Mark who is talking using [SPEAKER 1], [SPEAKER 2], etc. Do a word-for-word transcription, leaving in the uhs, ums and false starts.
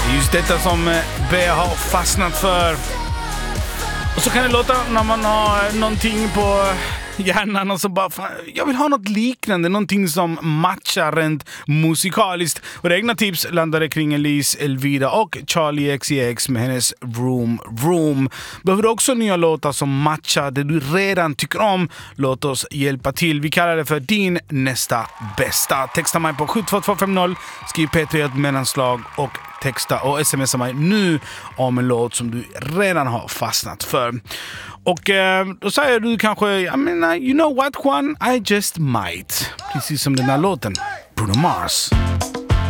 [SPEAKER 1] Just detta som B har fastnat för. Och så kan det låta när man har någonting på hjärnan och så bara, fan, jag vill ha något liknande, någonting som matchar rent musikaliskt. Och egna tips landade kring Elise, Elvira och Charlie X C X med hennes Vroom Vroom. Behöver du också nya låtar som matchar det du redan tycker om? Låt oss hjälpa till. Vi kallar det för din nästa bästa. Texta mig på sju två två fem noll, skriv P tre ett mellanslag och texta och smsa mig nu om en låt som du redan har fastnat för. Och eh, då säger du kanske, I mean, you know what Juan, I just might. Precis som den här låten, Bruno Mars.